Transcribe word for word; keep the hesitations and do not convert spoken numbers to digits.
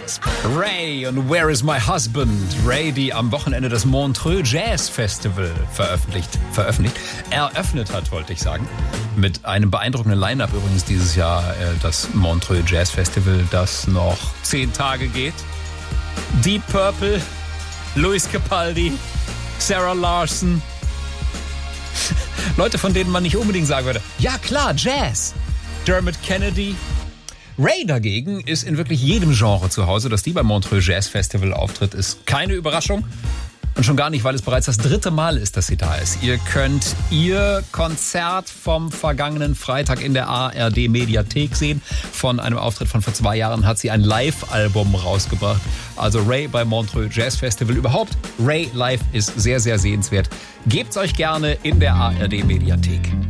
Ray und Where is my husband? Ray, die am Wochenende das Montreux Jazz Festival veröffentlicht, veröffentlicht, eröffnet hat, wollte ich sagen. Mit einem beeindruckenden Line-Up übrigens dieses Jahr, das Montreux Jazz Festival, das noch zehn Tage geht. Deep Purple, Luis Capaldi, Sarah Larson. Leute, von denen man nicht unbedingt sagen würde, ja klar, Jazz. Dermot Kennedy. Ray dagegen ist in wirklich jedem Genre zu Hause. Dass die beim Montreux Jazz Festival auftritt, ist keine Überraschung. Und schon gar nicht, weil es bereits das dritte Mal ist, dass sie da ist. Ihr könnt ihr Konzert vom vergangenen Freitag in der A R D-Mediathek sehen. Von einem Auftritt von vor zwei Jahren hat sie ein Live-Album rausgebracht. Also Ray beim Montreux Jazz Festival. Überhaupt, Ray live ist sehr, sehr sehenswert. Gebt's euch gerne in der A R D-Mediathek.